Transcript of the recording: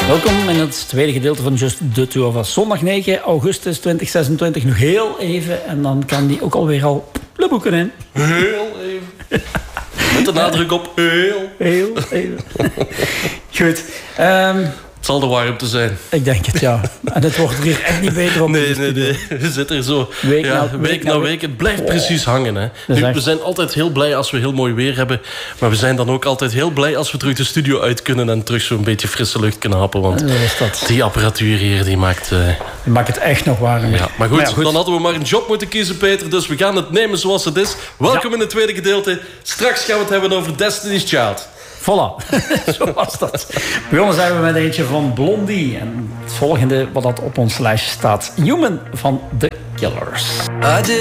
Welkom in het tweede gedeelte van Just the Two of Us. Zondag 9 augustus 2026. Nog heel even. En dan kan die ook alweer al de boeken in. Heel even. Met de nadruk op heel. Heel even. Goed. Het zal de warmte zijn. Ik denk het, ja. En het wordt er hier echt niet beter op. Nee. We zitten er zo week na week. Het blijft precies hangen. Hè. Nu, we zijn altijd heel blij als we heel mooi weer hebben. Maar we zijn dan ook altijd heel blij als we terug de studio uit kunnen en terug zo'n beetje frisse lucht kunnen happen. Want die apparatuur hier, die maakt het echt nog warm. Ja, maar goed, dan hadden we maar een job moeten kiezen, Peter. Dus we gaan het nemen zoals het is. Welkom in het tweede gedeelte. Straks gaan we het hebben over Destiny's Child. Voilà, zo was dat. Begonnen zijn we met eentje van Blondie. En het volgende wat dat op ons lijstje staat. Human van The Killers.